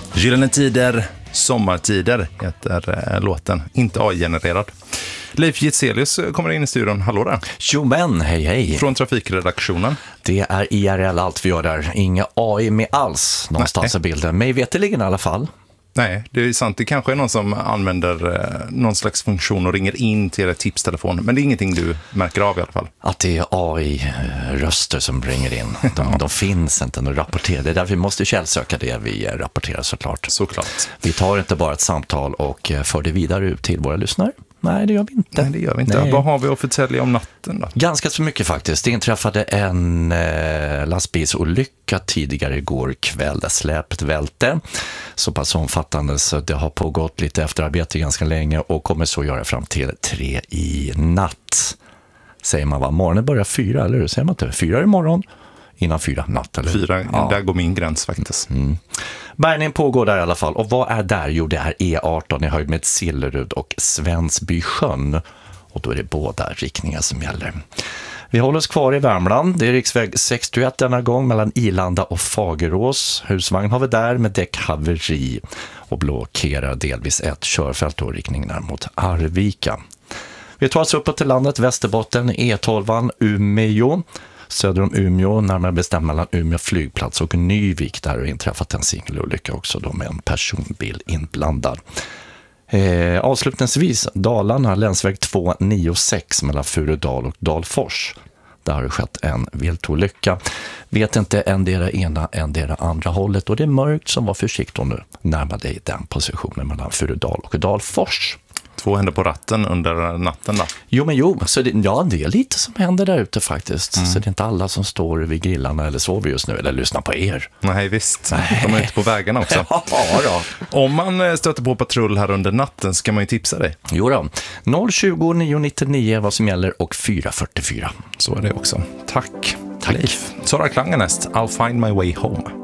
Gyllene tider, sommartider heter låten, inte AI-genererad. Leif Gitzelius kommer in i studion. Hallå där. Jo men, hej. Från trafikredaktionen. Det är IRL allt vi gör där. Inga AI med alls någonstans i bilden. Mig veterligen i alla fall. Nej, det är sant. Det kanske är någon som använder någon slags funktion och ringer in till tipstelefon. Men det är ingenting du märker av i alla fall. Att det är AI-röster som ringer in. De finns inte att rapportera. Det är därför vi måste källsöka det vi rapporterar såklart. Såklart. Vi tar inte bara ett samtal och för det vidare ut till våra lyssnare. Nej, det gör vi inte. Nej, det gör vi inte. Nej. Vad har vi att förtälja om natten då? Ganska så mycket faktiskt. Det inträffade en lastbilsolycka tidigare igår kväll där släpet välte. Så pass omfattande så det har pågått lite efterarbete ganska länge och kommer så göra fram till 3 i natt. Säger man va? Morgonen börjar 4, eller hur? Säger man inte? 4 i morgon innan 4 natt, eller? 4, ja. Där går min gräns faktiskt. Bärgning pågår där i alla fall. Och vad är där? Jo, det är E18 i höjd med Sillerud och Svensbysjön. Och då är det båda riktningar som gäller. Vi håller oss kvar i Värmland. Det är riksväg 61 denna gång mellan Ilanda och Fagerås. Husvagn har vi där med däckhaveri och blockerar delvis ett körfält och riktningar mot Arvika. Vi tar oss uppåt till landet, Västerbotten, E12, Umeå. Söder om Umeå, närmare bestämt mellan Umeå flygplats och Nyvik. Där har inträffat en singelolycka också då med en personbil inblandad. Avslutningsvis Dalarna, länsväg 296 mellan Furudal och Dalfors. Där har det skett en viltolycka. Vet inte endera ena, endera andra hållet. Och det är mörkt, som var försiktigt nu. Närmar dig den positionen mellan Furudal och Dalfors. 2 händer på ratten under natten då? Jo, så det är lite som händer där ute faktiskt. Så det är inte alla som står vid grillarna eller sover just nu eller lyssnar på er. Nej, visst. De är ute på vägarna också. Ja då. Om man stöter på patrull här under natten ska man ju tipsa dig. Jo då. 020 999 vad som gäller och 444. Så är det också. Tack. Leif. Sara Klangenäst, I'll find my way home.